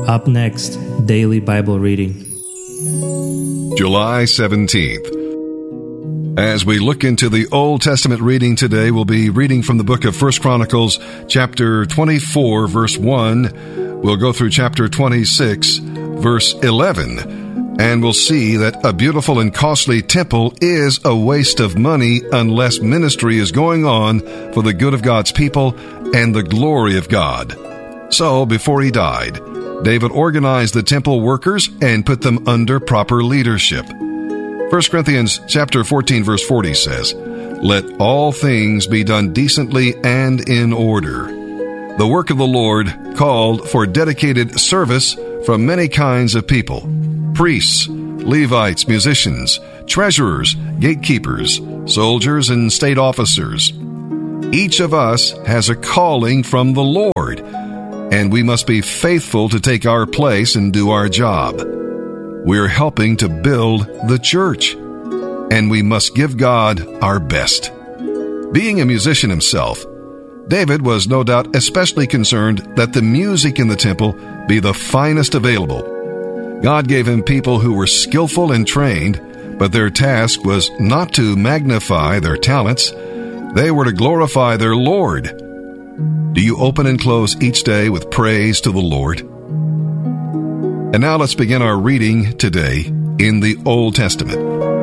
Up next, Daily Bible Reading. July 17th. As we look into the Old Testament reading today, we'll be reading from the book of 1 Chronicles, chapter 24, verse 1. We'll go through chapter 26, verse 11, and we'll see that a beautiful and costly temple is a waste of money unless ministry is going on for the good of God's people and the glory of God. So, before he died, David organized the temple workers and put them under proper leadership. 1 Corinthians chapter 14, verse 40 says, "Let all things be done decently and in order." The work of the Lord called for dedicated service from many kinds of people: priests, Levites, musicians, treasurers, gatekeepers, soldiers, and state officers. Each of us has a calling from the Lord, and we must be faithful to take our place and do our job. We're helping to build the church, and we must give God our best. Being a musician himself, David was no doubt especially concerned that the music in the temple be the finest available. God gave him people who were skillful and trained, but their task was not to magnify their talents. They were to glorify their Lord. Do you open and close each day with praise to the Lord? And now let's begin our reading today in the Old Testament.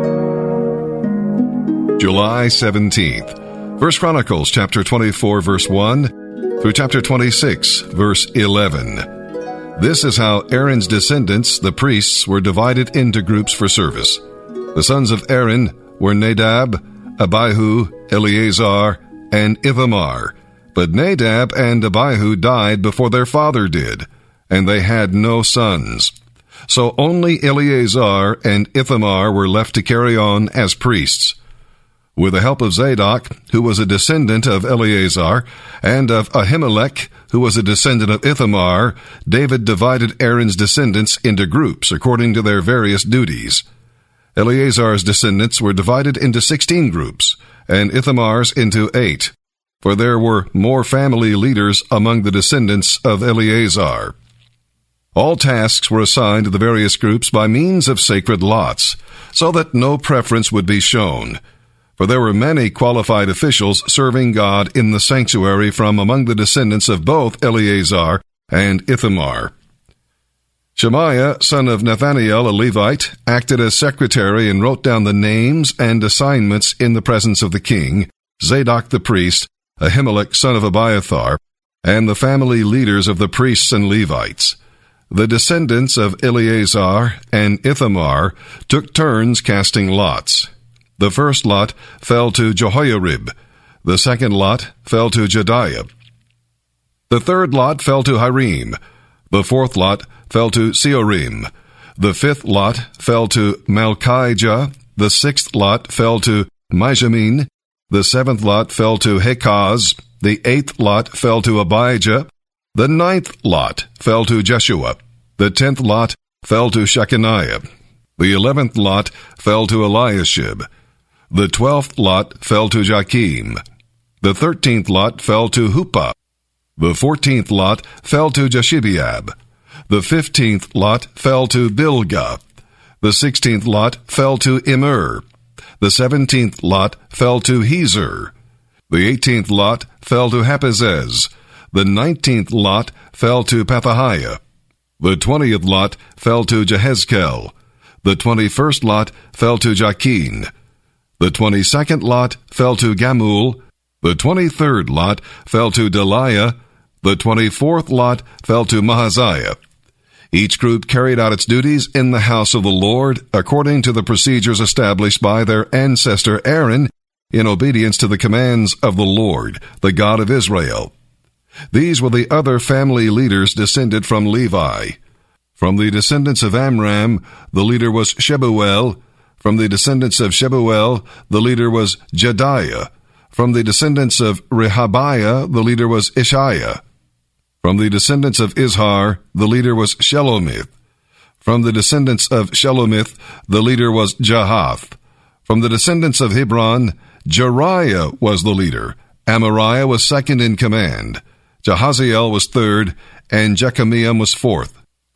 July 17th. 1 Chronicles chapter 24, verse 1 through chapter 26, verse 11. This is how Aaron's descendants, the priests, were divided into groups for service. The sons of Aaron were Nadab, Abihu, Eleazar, and Ithamar. But Nadab and Abihu died before their father did, and they had no sons. So only Eleazar and Ithamar were left to carry on as priests. With the help of Zadok, who was a descendant of Eleazar, and of Ahimelech, who was a descendant of Ithamar, David divided Aaron's descendants into groups according to their various duties. Eleazar's descendants were divided into 16 groups, and Ithamar's into 8, for there were more family leaders among the descendants of Eleazar. All tasks were assigned to the various groups by means of sacred lots, so that no preference would be shown. For there were many qualified officials serving God in the sanctuary from among the descendants of both Eleazar and Ithamar. Shemaiah, son of Nathaniel, a Levite, acted as secretary and wrote down the names and assignments in the presence of the king, Zadok the priest, Ahimelech, son of Abiathar, and the family leaders of the priests and Levites. The descendants of Eleazar and Ithamar took turns casting lots. The first lot fell to Jehoiarib. The second lot fell to Jediah. The third lot fell to Hiram. The fourth lot fell to Seorim. The fifth lot fell to Malchijah. The sixth lot fell to Mijamin. The seventh lot fell to Hakaz. The eighth lot fell to Abijah. The ninth lot fell to Jeshua. The 10th lot fell to Shechaniah. The 11th lot fell to Eliashib. The 12th lot fell to Joachim. The 13th lot fell to Huppah. The 14th lot fell to Jeshibeab. The 15th lot fell to Bilgah. The 16th lot fell to Immer. The 17th lot fell to Hezer. The 18th lot fell to Hapizez. The 19th lot fell to Pethahiah. The 20th lot fell to Jehezkel. The 21st lot fell to Jachin. The 22nd lot fell to Gamul. The 23rd lot fell to Deliah. The 24th lot fell to Mahaziah. Each group carried out its duties in the house of the Lord according to the procedures established by their ancestor Aaron in obedience to the commands of the Lord, the God of Israel. These were the other family leaders descended from Levi. From the descendants of Amram, the leader was Shebuel. From the descendants of Shebuel, the leader was Jediah. From the descendants of Rehabiah, the leader was Ishiah. From the descendants of Izhar, the leader was Shelomith. From the descendants of Shelomith, the leader was Jahath. From the descendants of Hebron, Jeriah was the leader. Amariah was second in command. Jahaziel was third, and Jekameam was fourth.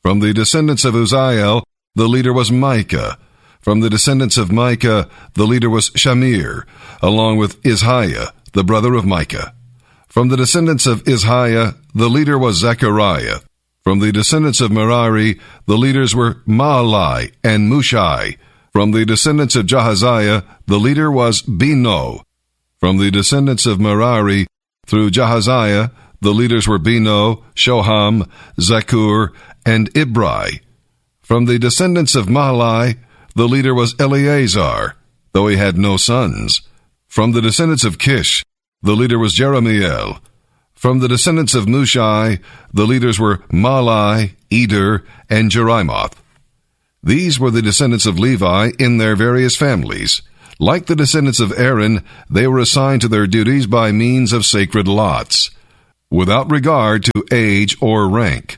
From the descendants of Uzziel, the leader was Micah. From the descendants of Micah, the leader was Shamir, along with Ishiah, the brother of Micah. From the descendants of Ishiah, the leader was Zechariah. From the descendants of Merari, the leaders were Maalai and Mushai. From the descendants of Jahaziah, the leader was Beno. From the descendants of Merari, through Jahaziah, the leaders were Beno, Shoham, Zakur, and Ibri. From the descendants of Maalai, the leader was Eleazar, though he had no sons. From the descendants of Kish, the leader was Jeremiel. From the descendants of Mushai, the leaders were Malai, Eder, and Jerimoth. These were the descendants of Levi in their various families. Like the descendants of Aaron, they were assigned to their duties by means of sacred lots, without regard to age or rank.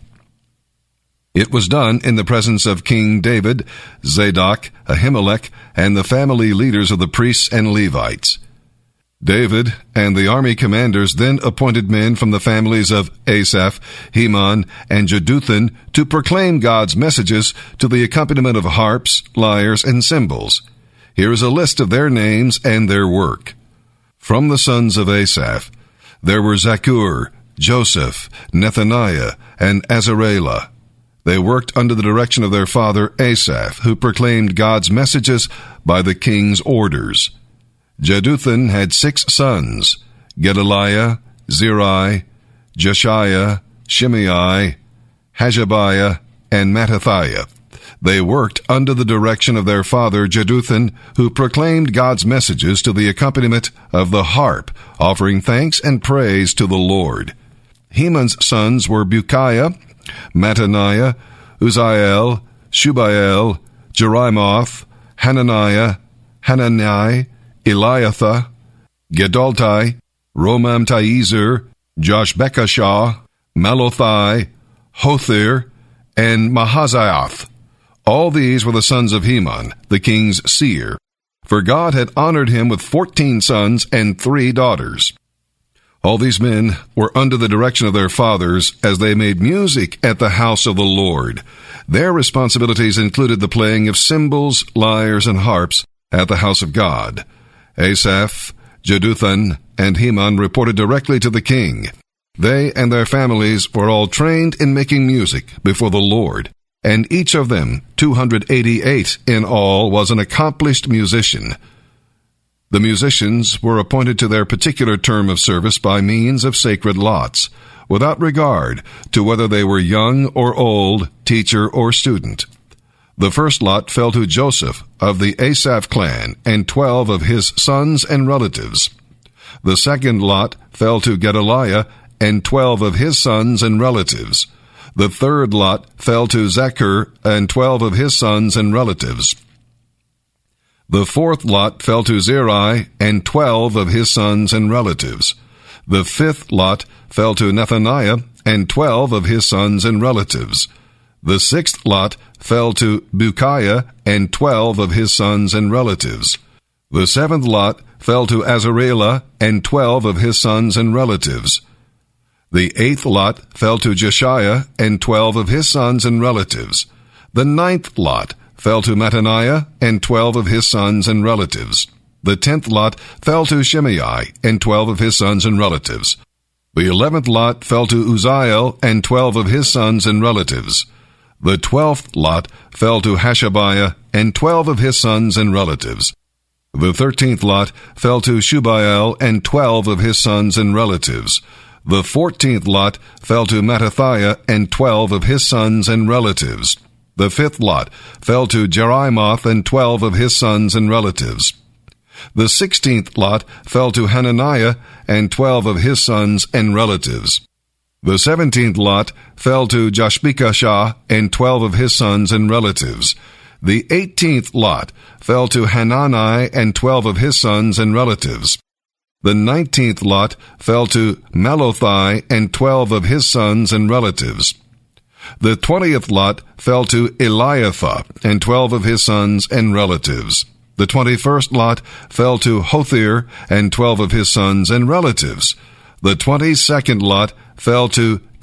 It was done in the presence of King David, Zadok, Ahimelech, and the family leaders of the priests and Levites. David and the army commanders then appointed men from the families of Asaph, Heman, and Jeduthun to proclaim God's messages to the accompaniment of harps, lyres, and cymbals. Here is a list of their names and their work. From the sons of Asaph, there were Zakur, Joseph, Nethaniah, and Azarela. They worked under the direction of their father Asaph, who proclaimed God's messages by the king's orders. Jeduthun had 6 sons, Gedaliah, Zeri, Jeshiah, Shimei, Hashabiah, and Mattathiah. They worked under the direction of their father Jeduthun, who proclaimed God's messages to the accompaniment of the harp, offering thanks and praise to the Lord. Heman's sons were Bukiah, Mattaniah, Uzziel, Shubael, Jerimoth, Hananiah, Hanani, Eliathah, Gedaltai, Romamtiezer, Joshbekashah, Malothai, Hothir, and Mahazioth. All these were the sons of Heman, the king's seer, for God had honored him with 14 sons and 3 daughters. All these men were under the direction of their fathers as they made music at the house of the Lord. Their responsibilities included the playing of cymbals, lyres, and harps at the house of God. Asaph, Jeduthun, and Heman reported directly to the king. They and their families were all trained in making music before the Lord, and each of them, 288 in all, was an accomplished musician. The musicians were appointed to their particular term of service by means of sacred lots, without regard to whether they were young or old, teacher or student. The first lot fell to Joseph of the Asaph clan and 12 of his sons and relatives. The second lot fell to Gedaliah and 12 of his sons and relatives. The third lot fell to Zakur and 12 of his sons and relatives. The fourth lot fell to Zeri and 12 of his sons and relatives. The fifth lot fell to Nethaniah and 12 of his sons and relatives. The sixth lot fell to Bukiah and 12 of his sons and relatives. The seventh lot fell to Azarela and 12 of his sons and relatives. The eighth lot fell to Jeshiah and 12 of his sons and relatives. The ninth lot fell to Mattaniah and 12 of his sons and relatives. The 10th lot fell to Shimei and 12 of his sons and relatives. The 11th lot fell to Uzziel and 12 of his sons and relatives. The 12th lot fell to Hashabiah and 12 of his sons and relatives. The 13th lot fell to Shubael and 12 of his sons and relatives. The 14th lot fell to Mattathiah and 12 of his sons and relatives. The 5th lot fell to Jerimoth and 12 of his sons and relatives. The 16th lot fell to Hananiah and 12 of his sons and relatives. The 17th lot fell to Joshbekashah and 12 of his sons and relatives. The 18th lot fell to Hanani and 12 of his sons and relatives. The 19th lot fell to Malothai and 12 of his sons and relatives. The 20th lot fell to Eliathah and 12 of his sons and relatives. The 21st lot fell to Hothir and 12 of his sons and relatives. The 22nd lot fell to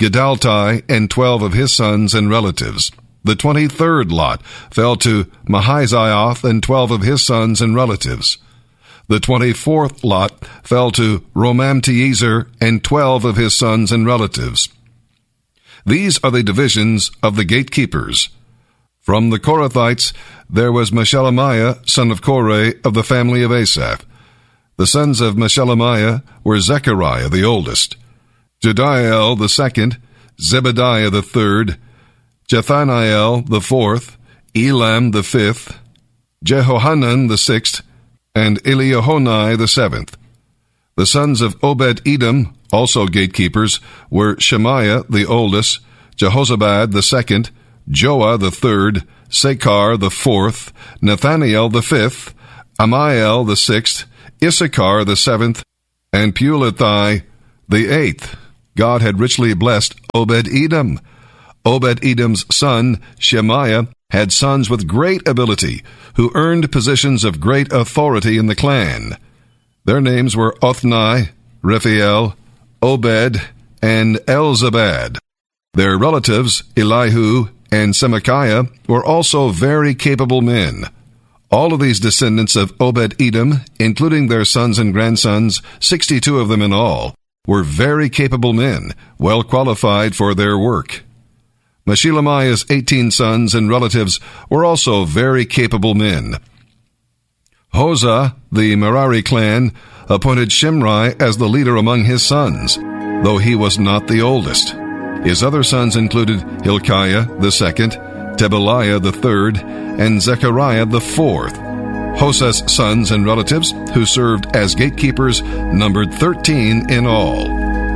Giddalti and 12 of his sons and relatives. The 23rd lot fell to Mahazioth and 12 of his sons and relatives. The 24th lot fell to Romamtiezer and 12 of his sons and relatives. These are the divisions of the gatekeepers. From the Korathites there was Meshelemiah, son of Korah, of the family of Asaph. The sons of Meshelemiah were Zechariah the oldest, Jediael the second, Zebediah the third, Jethaniel the fourth, Elam the fifth, Jehohanan the sixth, and Eliehoenai the seventh. The sons of Obed-Edom, also gatekeepers, were Shemaiah the oldest, Jehozabad the second, Joah the third, Sakar the fourth, Nathaniel the fifth, Amiel the sixth, Issachar the seventh, and Peuletai the eighth. God had richly blessed Obed-Edom. Obed-Edom's son, Shemaiah, had sons with great ability, who earned positions of great authority in the clan. Their names were Othni, Raphael, Obed, and Elzabad. Their relatives, Elihu and Semachiah, were also very capable men. All of these descendants of Obed-Edom, including their sons and grandsons, 62 of them in all, were very capable men, well qualified for their work. Meshelemiah's 18 sons and relatives were also very capable men. Hosah, the Merari clan, appointed Shimri as the leader among his sons, though he was not the oldest. His other sons included Hilkiah the second, Tebaliah the third, and Zechariah the fourth. Hosah's sons and relatives, who served as gatekeepers, numbered 13 in all.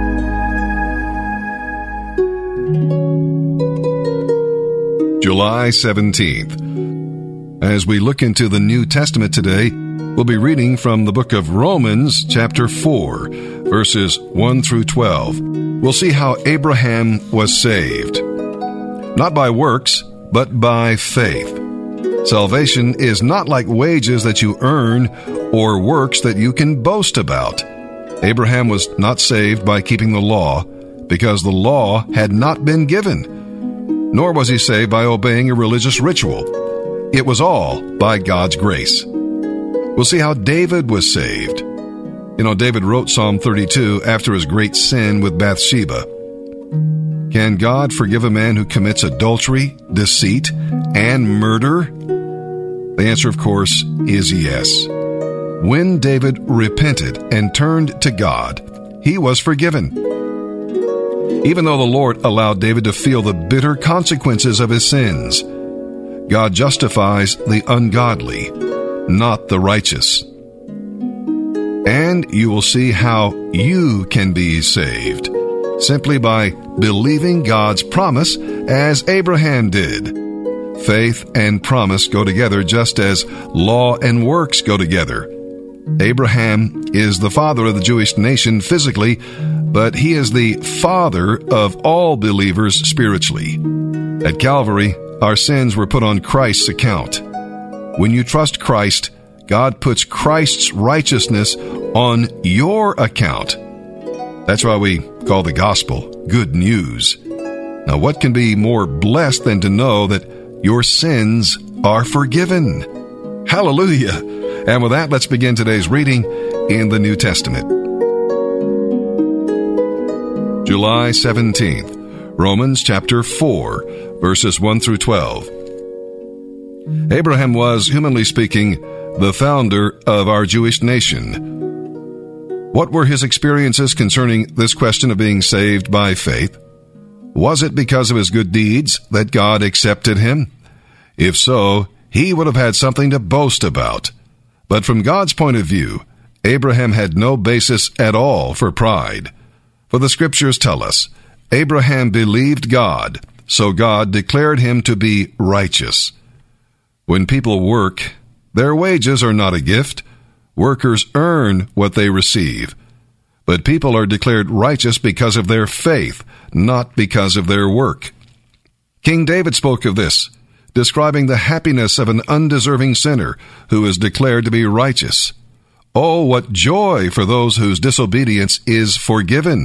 July 17th. As we look into the New Testament today, we'll be reading from the book of Romans, chapter 4, verses 1 through 12. We'll see how Abraham was saved, not by works, but by faith. Salvation is not like wages that you earn or works that you can boast about. Abraham was not saved by keeping the law, because the law had not been given. Nor was he saved by obeying a religious ritual. It was all by God's grace. We'll see how David was saved. David wrote Psalm 32 after his great sin with Bathsheba. Can God forgive a man who commits adultery, deceit, and murder? The answer, of course, is yes. When David repented and turned to God, he was forgiven. Even though the Lord allowed David to feel the bitter consequences of his sins, God justifies the ungodly, not the righteous. And you will see how you can be saved, simply by believing God's promise as Abraham did. Faith and promise go together just as law and works go together. Abraham is the father of the Jewish nation physically, but he is the father of all believers spiritually. At Calvary, our sins were put on Christ's account. When you trust Christ, God puts Christ's righteousness on your account. That's why we call the gospel good news. Now, what can be more blessed than to know that your sins are forgiven? Hallelujah! And with that, let's begin today's reading in the New Testament. July 17th, Romans chapter 4, verses 1 through 12. Abraham was, humanly speaking, the founder of our Jewish nation. What were his experiences concerning this question of being saved by faith? Was it because of his good deeds that God accepted him? If so, he would have had something to boast about. But from God's point of view, Abraham had no basis at all for pride. For the Scriptures tell us, Abraham believed God, so God declared him to be righteous. When people work, their wages are not a gift. Workers earn what they receive. But people are declared righteous because of their faith, not because of their work. King David spoke of this, describing the happiness of an undeserving sinner who is declared to be righteous. Oh, what joy for those whose disobedience is forgiven,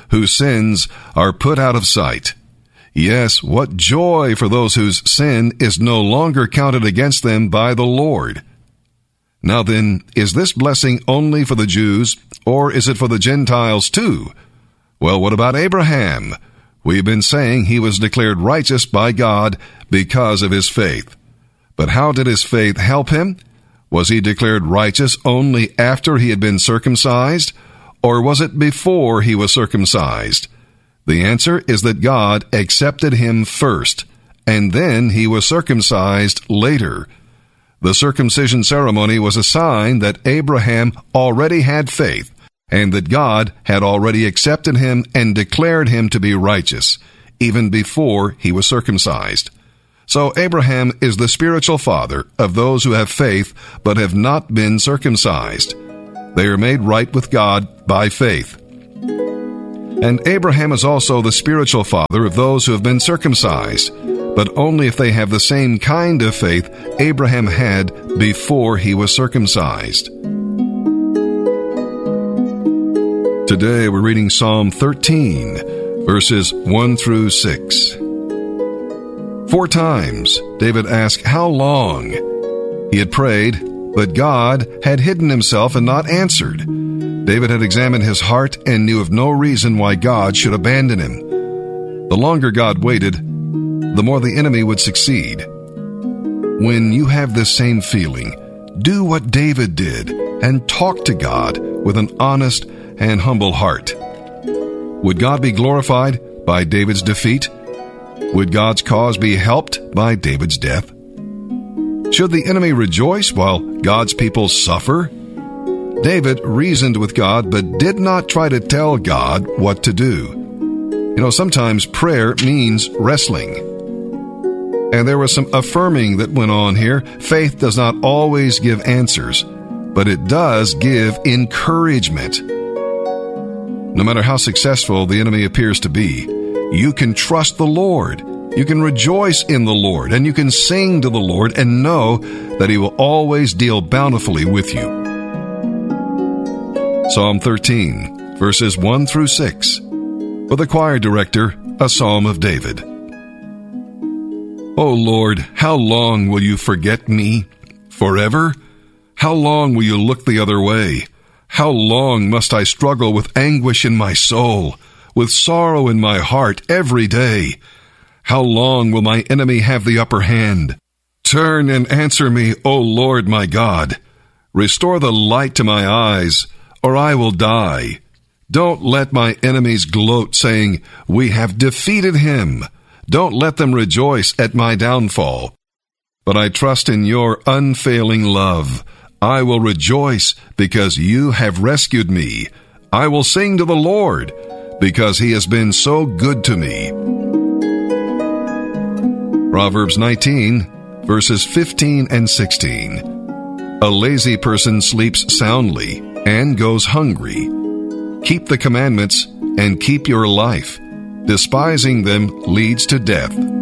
whose sins are put out of sight. Yes, what joy for those whose sin is no longer counted against them by the Lord. Now then, is this blessing only for the Jews, or is it for the Gentiles too? Well, what about Abraham? We've been saying he was declared righteous by God because of his faith. But how did his faith help him? Was he declared righteous only after he had been circumcised, or was it before he was circumcised? The answer is that God accepted him first, and then he was circumcised later. The circumcision ceremony was a sign that Abraham already had faith, and that God had already accepted him and declared him to be righteous, even before he was circumcised. So Abraham is the spiritual father of those who have faith but have not been circumcised. They are made right with God by faith. And Abraham is also the spiritual father of those who have been circumcised, but only if they have the same kind of faith Abraham had before he was circumcised. Today we're reading Psalm 13, verses 1 through 6. 4 times David asked, "How long?" He had prayed, but God had hidden himself and not answered. David had examined his heart and knew of no reason why God should abandon him. The longer God waited, the more the enemy would succeed. When you have this same feeling, do what David did and talk to God with an honest and humble heart. Would God be glorified by David's defeat? Would God's cause be helped by David's death? Should the enemy rejoice while God's people suffer? David reasoned with God but did not try to tell God what to do. Sometimes prayer means wrestling. And there was some affirming that went on here. Faith does not always give answers, but it does give encouragement. No matter how successful the enemy appears to be, you can trust the Lord. You can rejoice in the Lord, and you can sing to the Lord and know that He will always deal bountifully with you. Psalm 13, verses 1 through 6. For the choir director, a psalm of David. O Lord, how long will you forget me? Forever? How long will you look the other way? How long must I struggle with anguish in my soul, with sorrow in my heart every day? How long will my enemy have the upper hand? Turn and answer me, O Lord my God. Restore the light to my eyes, or I will die. Don't let my enemies gloat, saying, we have defeated him. Don't let them rejoice at my downfall. But I trust in your unfailing love. I will rejoice because you have rescued me. I will sing to the Lord because he has been so good to me. Proverbs 19, verses 15 and 16. A lazy person sleeps soundly and goes hungry. Keep the commandments and keep your life. Despising them leads to death.